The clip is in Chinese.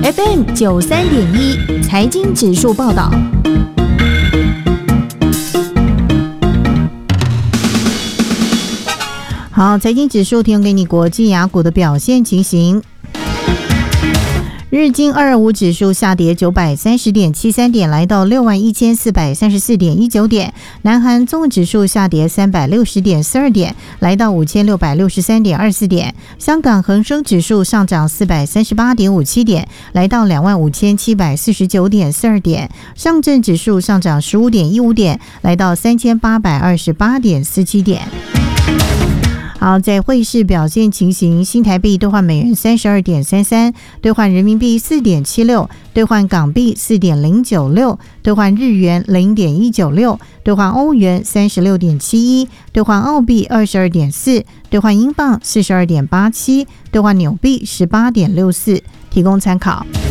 FM93.1财经指数报道。好，财经指数提供给你国际雅股的表现情形。日经225指数下跌930.73点，来到61,434.19点。南韩综合指数下跌360.42点，来到5,663.24点。香港恒生指数上涨438.57点，来到25,749.42点。上证指数上涨15.15点，来到3,828.47点。好，在汇市表现情形，新台币兑换美元32.33，兑换人民币4.76，兑换港币4.096，兑换日元0.196，兑换欧元36.71，兑换澳币22.4，兑换英镑42.87，兑换纽币18.64，提供参考。